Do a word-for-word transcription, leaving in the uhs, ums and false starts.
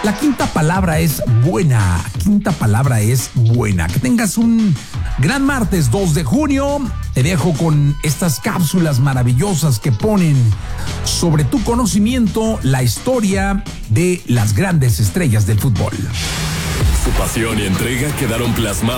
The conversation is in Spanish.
La quinta palabra es buena. Quinta palabra es buena. Que tengas un gran martes dos de junio. Te dejo con estas cápsulas maravillosas que ponen sobre tu conocimiento la historia de las grandes estrellas del fútbol. Su pasión y entrega quedaron plasmadas